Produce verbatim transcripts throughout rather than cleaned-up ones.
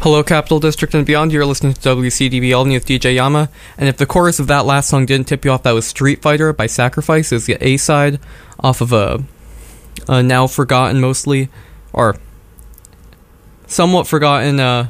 Hello, Capital District and beyond. You're listening to W C D B Albany with D J Yama. And if the chorus of that last song didn't tip you off, that was Street Fighter by Sacrifice. It's the A-side off of a, a now forgotten, mostly, or somewhat forgotten, uh,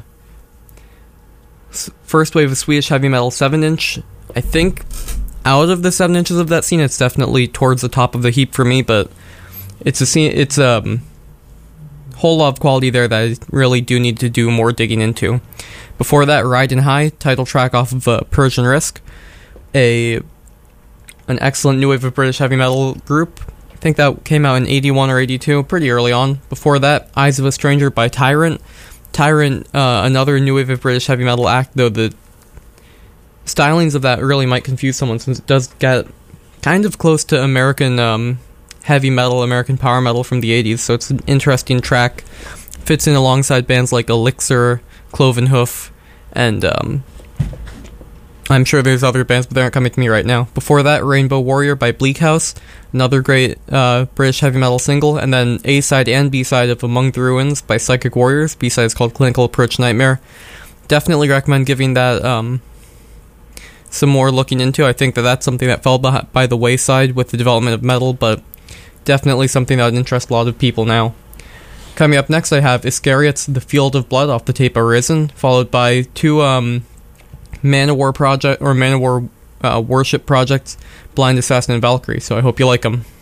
first wave of Swedish heavy metal seven inch. I think out of the seven inches of that scene, it's definitely towards the top of the heap for me, but it's a scene, it's a um, whole lot of quality there that I really do need to do more digging into. Before that, Riding High, title track off of uh, Persian Risk, a an excellent new wave of British heavy metal group. I think that came out in eighty-one or eighty-two, pretty early on. Before that, Eyes of a Stranger by Tyrant. Tyrant, uh, another new wave of British heavy metal act, though the stylings of that really might confuse someone, since it does get kind of close to American um, heavy metal, American power metal from the eighties, so it's an interesting track. Fits in alongside bands like Elixir, Cloven Hoof, and um, I'm sure there's other bands, but they aren't coming to me right now. Before that, Rainbow Warrior by Bleak House, another great uh, British heavy metal single, and then A-side and B-side of Among the Ruins by Psychic Warriors. B-side is called Clinical Approach Nightmare. Definitely recommend giving that um, some more looking into. I think that that's something that fell by the wayside with the development of metal, but definitely something that would interest a lot of people now. Coming up next, I have Iscariot's The Field of Blood off the tape Arisen, followed by two um, Manowar project or Manowar uh, worship projects, Blind Assassin and Valkyrie. So I hope you like them.